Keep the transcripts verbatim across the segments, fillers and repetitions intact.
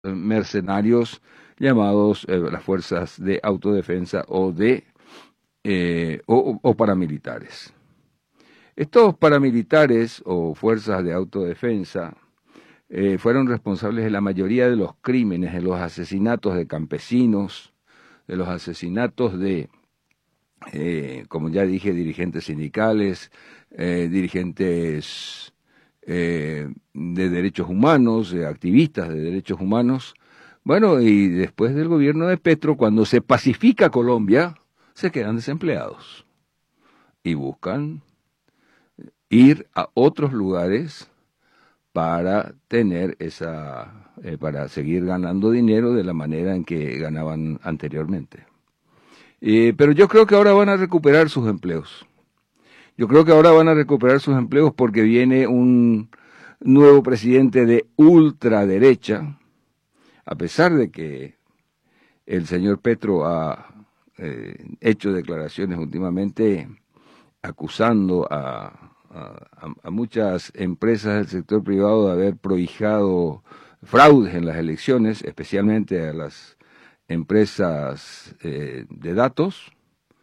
mercenarios llamados eh, las fuerzas de autodefensa o de eh, o, o paramilitares. Estos paramilitares o fuerzas de autodefensa eh, fueron responsables de la mayoría de los crímenes, de los asesinatos de campesinos, de los asesinatos de, eh, como ya dije, dirigentes sindicales, eh, dirigentes eh, de derechos humanos, eh, activistas de derechos humanos. Bueno, y después del gobierno de Petro, cuando se pacifica Colombia, se quedan desempleados y buscan ir a otros lugares para tener esa, eh, para seguir ganando dinero de la manera en que ganaban anteriormente. Eh, pero yo creo que ahora van a recuperar sus empleos. Yo creo que ahora van a recuperar sus empleos porque viene un nuevo presidente de ultraderecha, a pesar de que el señor Petro ha eh, hecho declaraciones últimamente acusando a, a, a muchas empresas del sector privado de haber prohijado fraudes en las elecciones, especialmente a las empresas eh, de datos,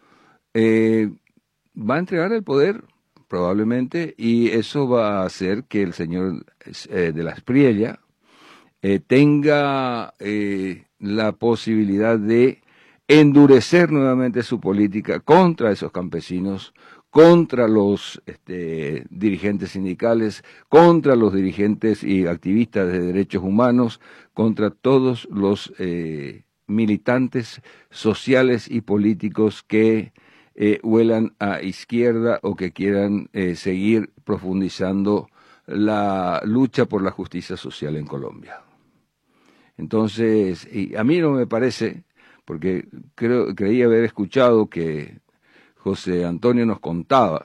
eh, va a entregar el poder probablemente y eso va a hacer que el señor eh, de la Espriella eh, tenga eh, la posibilidad de endurecer nuevamente su política contra esos campesinos, contra los este, dirigentes sindicales, contra los dirigentes y activistas de derechos humanos, contra todos los eh, militantes sociales y políticos que eh, huelan a izquierda o que quieran eh, seguir profundizando la lucha por la justicia social en Colombia. Entonces, y a mí no me parece, porque creo, creí haber escuchado que José Antonio nos contaba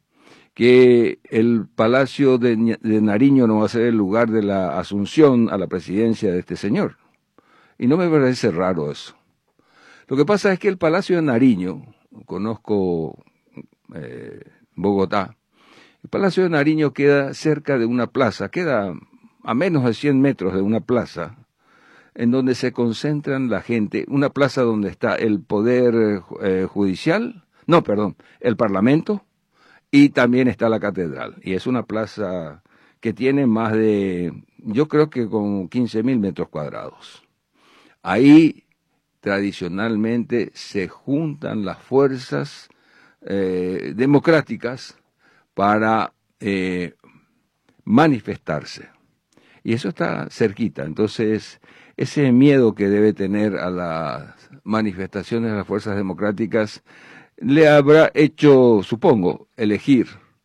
que el Palacio de, de Nariño no va a ser el lugar de la asunción a la presidencia de este señor. Y no me parece raro eso. Lo que pasa es que el Palacio de Nariño, conozco eh, Bogotá, el Palacio de Nariño queda cerca de una plaza, queda a menos de cien metros de una plaza, en donde se concentran la gente, una plaza donde está el poder eh, judicial, no, perdón, el Parlamento, y también está la catedral. Y es una plaza que tiene más de, yo creo que con quince mil metros cuadrados. Ahí tradicionalmente se juntan las fuerzas eh, democráticas para eh, manifestarse. Y eso está cerquita, entonces ese miedo que debe tener a las manifestaciones de las fuerzas democráticas le habrá hecho, supongo, elegir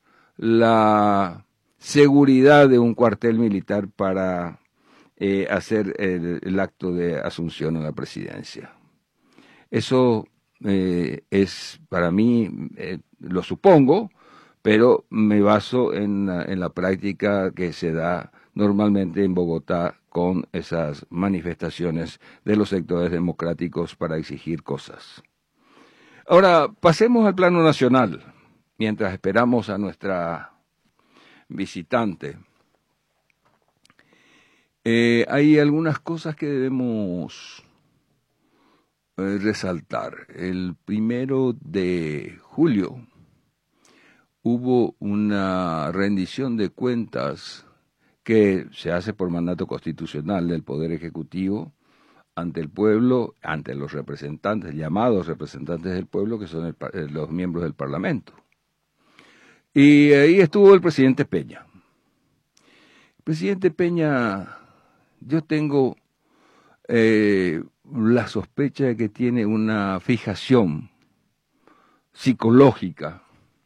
la seguridad de un cuartel militar para eh, hacer el, el acto de asunción a la presidencia. Eso eh, es, para mí, eh, lo supongo, pero me baso en, en la práctica que se da normalmente en Bogotá con esas manifestaciones de los sectores democráticos para exigir cosas. Ahora, pasemos al plano nacional, mientras esperamos a nuestra visitante. Eh, hay algunas cosas que debemos eh, resaltar. El primero de julio hubo una rendición de cuentas que se hace por mandato constitucional del Poder Ejecutivo ante el pueblo, ante los representantes, llamados representantes del pueblo, que son el, los miembros del Parlamento. Y ahí estuvo el presidente Peña. El presidente Peña, yo tengo eh, la sospecha de que tiene una fijación psicológica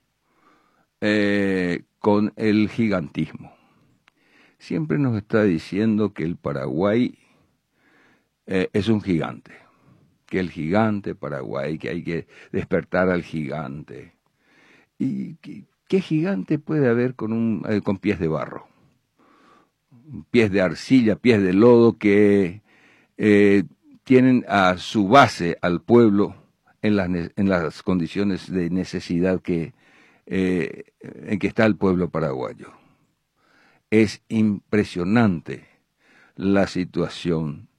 eh, con el gigantismo. Siempre nos está diciendo que el Paraguay eh, es un gigante, que el gigante Paraguay, que hay que despertar al gigante. ¿Y qué, qué gigante puede haber con, un, eh, con pies de barro? Pies de arcilla, pies de lodo que eh, tienen a su base al pueblo en las, en las condiciones de necesidad que, eh, en que está el pueblo paraguayo. Es impresionante la situación